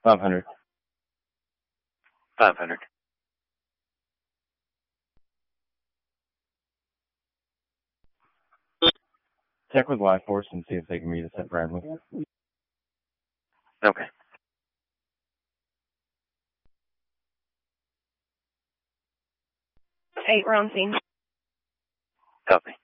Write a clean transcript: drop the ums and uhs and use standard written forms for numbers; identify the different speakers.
Speaker 1: 500.
Speaker 2: 500.
Speaker 1: Check with Life Force and see if they can meet us at Bradley.
Speaker 2: Okay.
Speaker 3: Eight, we're on scene.
Speaker 2: Copy.